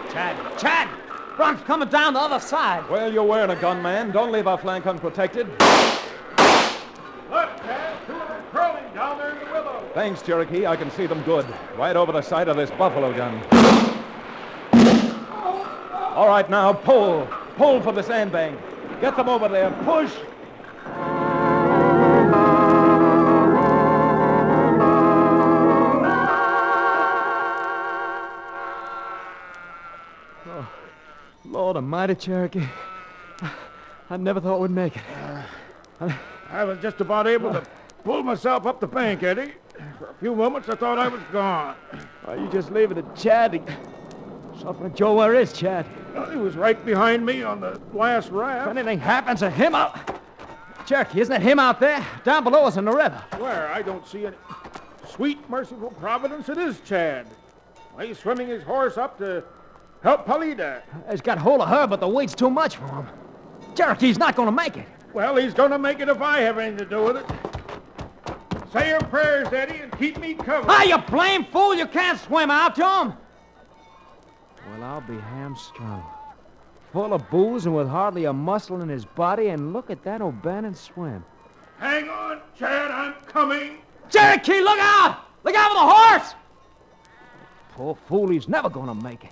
Chad! Brock's coming down the other side. Well, you're wearing a gun, man. Don't leave our flank unprotected. Look, Chad, two of them crawling down there in the willow. Thanks, Cherokee. I can see them good. Right over the side of this buffalo gun. All right, now, pull. Pull for the sandbank. Get them over there. Push. Lord almighty, Cherokee. I never thought we'd make it. I was just about able to pull myself up the bank, Eddie. For a few moments, I thought I was gone. Are you just leaving it, Chad? Suffering Joe, where is Chad? Well, he was right behind me on the last raft. If anything happens to him, Cherokee, isn't it him out there? Down below us in the river. Where? I don't see any. Sweet, merciful Providence, it is Chad. Why, he's swimming his horse up to help Palida. He's got hold of her, but the weight's too much for him. Cherokee's not going to make it. Well, he's going to make it if I have anything to do with it. Say your prayers, Eddie, and keep me covered. Ah, you blame fool! You can't swim out to him. Well, I'll be hamstrung. Full of booze and with hardly a muscle in his body, and look at that O'Bannon swim. Hang on, Chad, I'm coming. Cherokee, look out! Look out for the horse! Poor fool, he's never going to make it.